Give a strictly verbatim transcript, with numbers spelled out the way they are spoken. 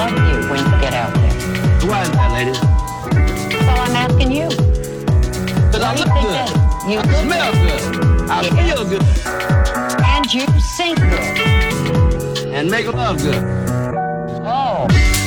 love you when you get out there. Why is that, ladies? Well, I'm asking you. Because I look good. You I smell good. I Yeah. feel good. And you sing good. And make love good.